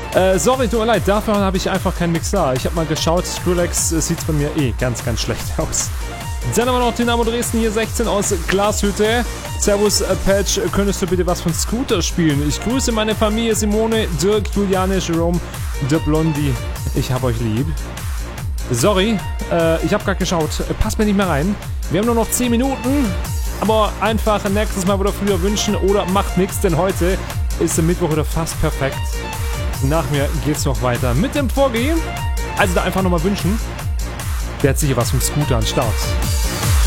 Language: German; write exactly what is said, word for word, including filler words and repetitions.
Äh, sorry, tut mir leid, dafür habe ich einfach keinen Mix da. Ich habe mal geschaut, Skrillex äh, sieht bei mir eh ganz, ganz schlecht aus. Dann haben wir noch Dynamo Dresden hier sechzehn aus Glashütte. Servus, äh, Patch, könntest du bitte was von Scooter spielen? Ich grüße meine Familie Simone, Dirk, Juliane, Jerome, der Blondie. Ich hab euch lieb. Sorry, äh, ich habe gerade geschaut, passt mir nicht mehr rein. Wir haben nur noch zehn Minuten, aber einfach nächstes Mal wieder früher wünschen oder macht nichts, denn heute ist der Mittwoch wieder fast perfekt. Nach mir geht's noch weiter mit dem Vorgehen. Also da einfach nochmal wünschen. Der hat sicher was vom Scooter an Start.